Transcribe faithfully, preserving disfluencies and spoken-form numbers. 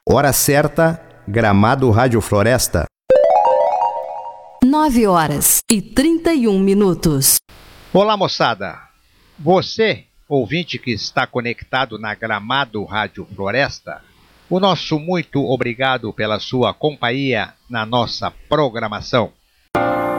Hora certa, Gramado Rádio Floresta. nove horas e trinta e um minutos. Olá, moçada. Você, ouvinte que está conectado na Gramado Rádio Floresta, o nosso muito obrigado pela sua companhia na nossa programação.